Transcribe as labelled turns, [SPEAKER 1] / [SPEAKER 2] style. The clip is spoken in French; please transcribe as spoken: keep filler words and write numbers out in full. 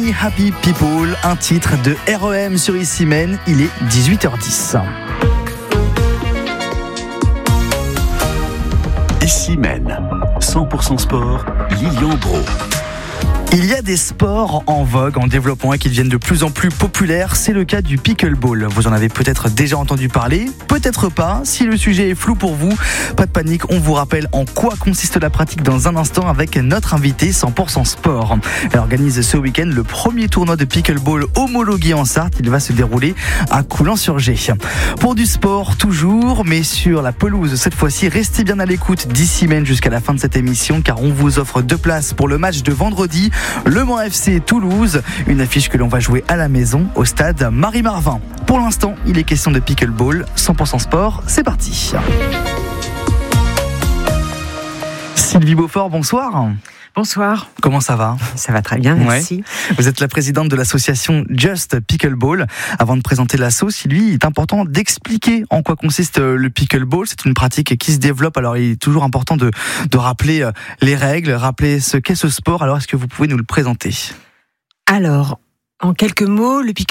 [SPEAKER 1] Me Happy People, un titre de R E M sur Ici Même. Il est dix-huit heures dix.
[SPEAKER 2] Ici Même, cent pour cent sport, Lilian Brault.
[SPEAKER 1] Il y a des sports en vogue, en développement et qui deviennent de plus en plus populaires. C'est le cas du pickleball. Vous en avez peut-être déjà entendu parler, peut-être pas. Si le sujet est flou pour vous, pas de panique. On vous rappelle en quoi consiste la pratique dans un instant avec notre invité cent pour cent sport. Elle organise ce week-end le premier tournoi de pickleball homologué en Sarthe. Il va se dérouler à Coulan-sur-Gé. Pour du sport toujours, mais sur la pelouse cette fois-ci, restez bien à l'écoute d'ici même jusqu'à la fin de cette émission car on vous offre deux places pour le match de vendredi. Le Mans F C Toulouse, une affiche que l'on va jouer à la maison au stade Marie-Marvin. Pour l'instant, il est question de pickleball, cent pour cent sport, c'est parti. Sylvie Beaufort, bonsoir.
[SPEAKER 3] Bonsoir.
[SPEAKER 1] Comment ça va ?
[SPEAKER 3] Ça va très bien, merci.
[SPEAKER 1] Ouais. Vous êtes la présidente de l'association Just Pickleball. Avant de présenter l'asso, Sylvie, il est important d'expliquer en quoi consiste le pickleball. C'est une pratique qui se développe. Alors, il est toujours important de, de rappeler les règles, rappeler ce qu'est ce sport. Alors, est-ce que vous pouvez nous le présenter ?
[SPEAKER 3] Alors, en quelques mots, le pickleball